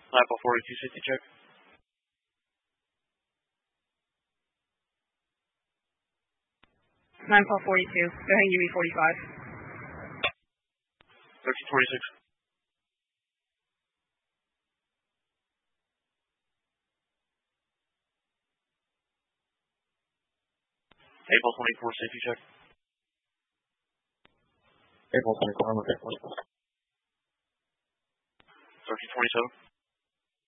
Apple 42 safety check. 9-42. Go ahead and give me 45. 1326. April 24 safety check. April 24, I'm okay. 1327.